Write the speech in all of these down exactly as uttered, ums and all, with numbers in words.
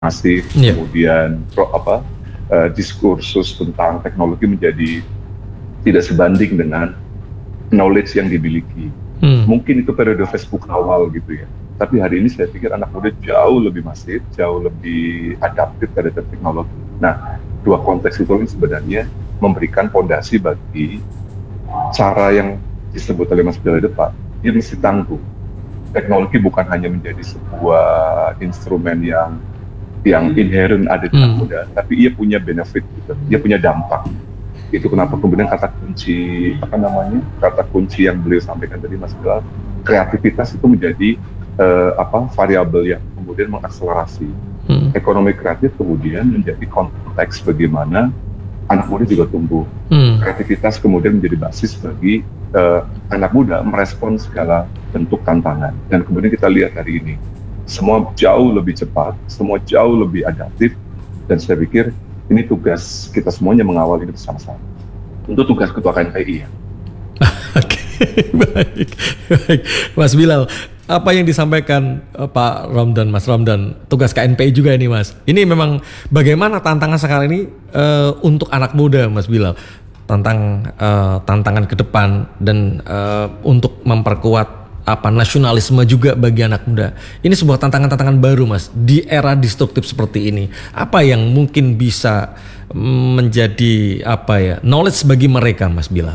masif, yeah. kemudian pro, apa uh, diskursus tentang teknologi menjadi tidak sebanding dengan knowledge yang dimiliki. Hmm. Mungkin itu periode Facebook awal gitu ya. Tapi hari ini saya pikir anak muda jauh lebih masif, jauh lebih adaptif terhadap teknologi. Nah, dua konteks itu sebenarnya memberikan fondasi bagi cara yang disebut oleh Mas Bilal depan. Dia mesti tangguh. Teknologi bukan hanya menjadi sebuah instrumen yang yang inherent ada di anak muda, tapi ia punya benefit, gitu. Dia punya dampak. Itu kenapa kemudian kata kunci apa namanya kata kunci yang beliau sampaikan tadi Mas Bilal, kreativitas itu menjadi uh, apa variabel yang kemudian mengakselerasi hmm. ekonomi kreatif, kemudian menjadi konteks bagaimana anak muda juga tumbuh. Hmm. Kreativitas kemudian menjadi basis bagi uh, anak muda merespon segala bentuk tantangan. Dan kemudian kita lihat hari ini semua jauh lebih cepat, semua jauh lebih adaptif, dan saya pikir ini tugas kita semuanya mengawal ini bersama-sama. Untuk tugas Ketua K N P I ya. Oke, baik, baik. Mas Bilal, apa yang disampaikan uh, Pak Ramdan, Mas Ramdan, tugas K N P I juga ini Mas. Ini memang bagaimana tantangan sekarang ini uh, untuk anak muda Mas Bilal. Tantang, uh, tantangan ke depan dan uh, untuk memperkuat apa nasionalisme juga bagi anak muda. Ini sebuah tantangan-tantangan baru Mas di era destruktif seperti ini. Apa yang mungkin bisa menjadi apa ya knowledge bagi mereka Mas Bilal?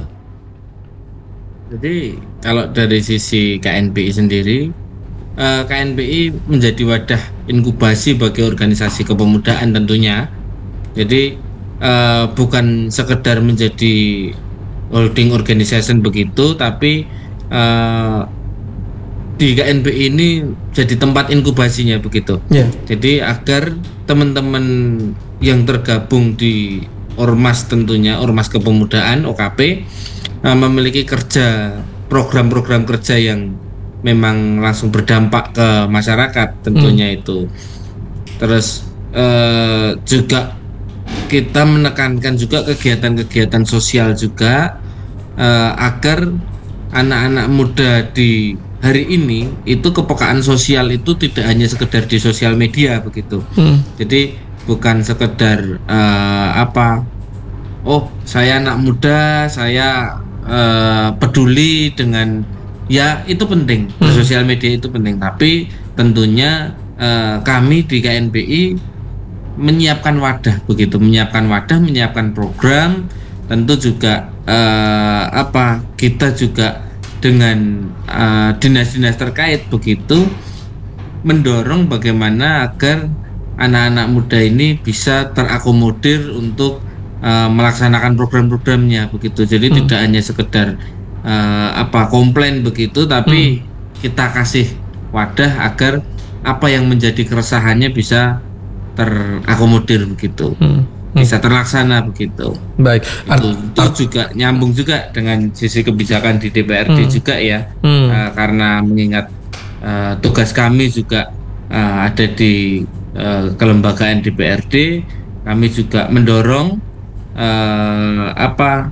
Jadi kalau dari sisi K N P I sendiri, uh, K N P I menjadi wadah inkubasi bagi organisasi kepemudaan tentunya. Jadi uh, bukan sekedar menjadi holding organization begitu, tapi uh, di K N P I ini jadi tempat inkubasinya begitu. Yeah. Jadi agar teman-teman yang tergabung di ormas tentunya ormas kepemudaan O K P uh, memiliki kerja program-program kerja yang memang langsung berdampak ke masyarakat tentunya hmm. itu. Terus uh, juga kita menekankan juga kegiatan-kegiatan sosial juga uh, agar anak-anak muda di hari ini itu kepekaan sosial itu tidak hanya sekedar di sosial media begitu. Hmm. Jadi bukan sekedar uh, apa oh saya anak muda, saya uh, peduli dengan ya itu penting, hmm. sosial media itu penting, tapi tentunya uh, kami di K N P I menyiapkan wadah begitu, menyiapkan wadah, menyiapkan program, tentu juga uh, apa kita juga dengan uh, dinas-dinas terkait begitu mendorong bagaimana agar anak-anak muda ini bisa terakomodir untuk uh, melaksanakan program-programnya begitu. Jadi hmm. tidak hanya sekedar uh, apa komplain begitu, tapi hmm. kita kasih wadah agar apa yang menjadi keresahannya bisa terakomodir begitu. Hmm. bisa terlaksana begitu. Baik. Itu, itu juga nyambung juga dengan sisi kebijakan di D P R D hmm. juga ya, hmm. uh, karena mengingat uh, tugas kami juga uh, ada di uh, kelembagaan D P R D, kami juga mendorong uh, apa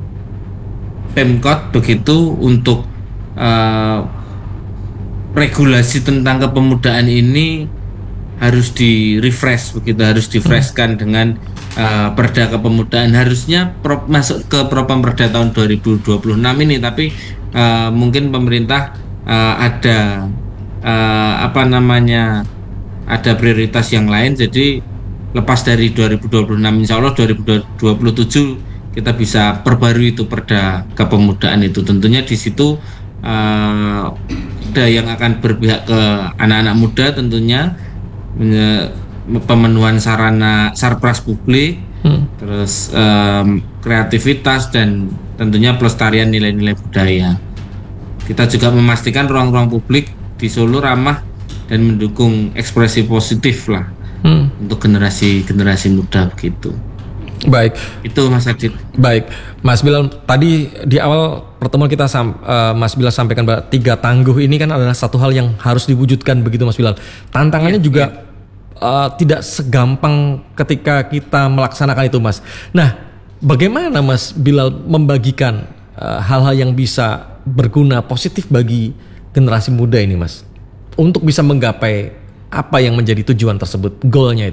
Pemkot begitu untuk uh, regulasi tentang kepemudaan ini harus di refresh begitu, harus di freshkan dengan uh, Perda Kepemudaan. Harusnya pro, masuk ke Propamperda tahun dua ribu dua puluh enam ini, tapi uh, mungkin pemerintah uh, ada uh, apa namanya ada prioritas yang lain, jadi lepas dari dua ribu dua puluh enam insya Allah dua ribu dua puluh tujuh kita bisa perbarui itu Perda Kepemudaan itu. Tentunya di situ uh, ada yang akan berpihak ke anak-anak muda tentunya, pemenuhan sarana sarpras publik, hmm. terus um, kreativitas dan tentunya pelestarian nilai-nilai budaya. Kita juga memastikan ruang-ruang publik di Solo ramah dan mendukung ekspresi positif lah hmm. untuk generasi-generasi muda begitu. Baik, itu Mas Adit. Baik, Mas Bilal, tadi di awal pertemuan kita sam, uh, Mas Bilal sampaikan bahwa tiga tangguh ini kan adalah satu hal yang harus diwujudkan begitu Mas Bilal. Tantangannya ya, juga ya. Uh, tidak segampang ketika kita melaksanakan itu Mas. Nah, bagaimana Mas Bilal membagikan uh, hal-hal yang bisa berguna positif bagi generasi muda ini Mas, untuk bisa menggapai apa yang menjadi tujuan tersebut, goalnya itu?